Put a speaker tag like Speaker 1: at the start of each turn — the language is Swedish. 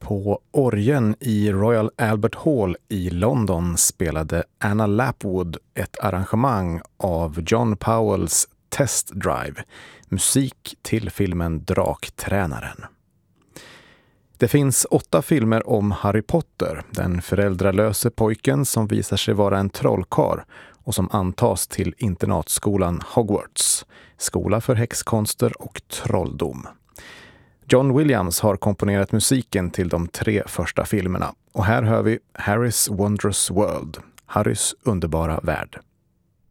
Speaker 1: På orgeln i Royal Albert Hall i London spelade Anna Lapwood ett arrangemang av John Powells Test Drive, musik till filmen Draktränaren. Det finns 8 filmer om Harry Potter, den föräldralöse pojken som visar sig vara en trollkarl och som antas till internatskolan Hogwarts, skola för häxkonster och trolldom. John Williams har komponerat musiken till de 3 första filmerna och här hör vi Harrys Wondrous World, Harrys underbara värld.